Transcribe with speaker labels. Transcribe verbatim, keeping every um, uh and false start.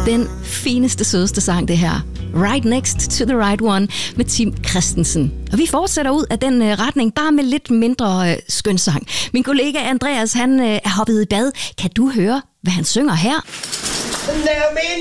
Speaker 1: Den fineste, sødeste sang, det her. Right Next to the Right One med Tim Christensen. Og vi fortsætter ud af den uh, retning, bare med lidt mindre uh, skøn sang. Min kollega Andreas, han uh, er hoppet i bad. Kan du høre, hvad han synger her?
Speaker 2: Lad min